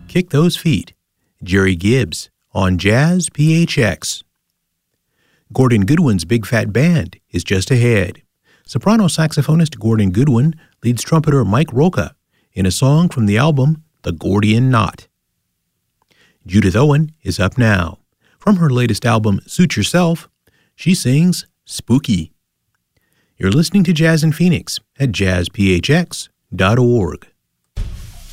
Kick Those Feet, Jerry Gibbs on Jazz PHX. Gordon Goodwin's Big Fat Band is just ahead. Soprano saxophonist Gordon Goodwin leads trumpeter Mike Roca in a song from the album The Gordian Knot. Judith Owen is up now. From her latest album, Suit Yourself, she sings Spooky. You're listening to Jazz in Phoenix at jazzphx.org.